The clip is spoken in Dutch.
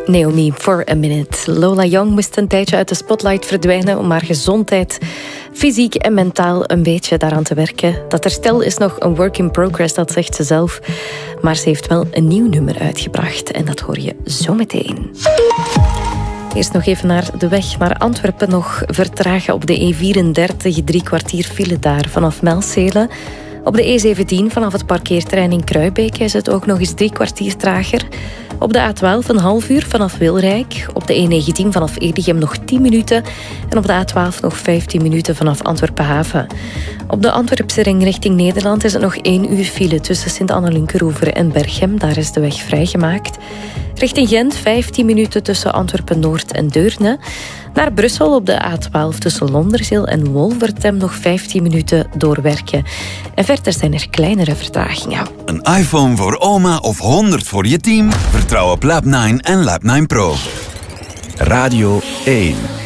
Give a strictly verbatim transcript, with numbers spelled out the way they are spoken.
Naomi, for a minute. Lola Young moest een tijdje uit de spotlight verdwijnen om haar gezondheid, fysiek en mentaal, een beetje daaraan te werken. Dat herstel is nog een work in progress, dat zegt ze zelf. Maar ze heeft wel een nieuw nummer uitgebracht en dat hoor je zo meteen. Eerst nog even naar de weg naar Antwerpen. Nog vertragen op de E vierendertig, drie kwartier file daar vanaf Melcelen. Op de E zeventien vanaf het parkeerterrein in Kruibeke is het ook nog eens drie kwartier trager. Op de A twaalf een half uur vanaf Wilrijk. Op de E negentien vanaf Edegem nog tien minuten. En op de A twaalf nog vijftien minuten vanaf Antwerpen-Haven. Op de Antwerpse ring richting Nederland is het nog één uur file tussen Sint-Anne-Lunkeroever en Berchem. Daar is de weg vrijgemaakt. Richting Gent vijftien minuten tussen Antwerpen-Noord en Deurne. Naar Brussel op de A twaalf tussen Londerzeel en Wolvertem nog vijftien minuten doorwerken. En verder zijn er kleinere vertragingen. Een iPhone voor oma of honderd voor je team? Vertrouw op Lab nine en Lab nine Pro. Radio één.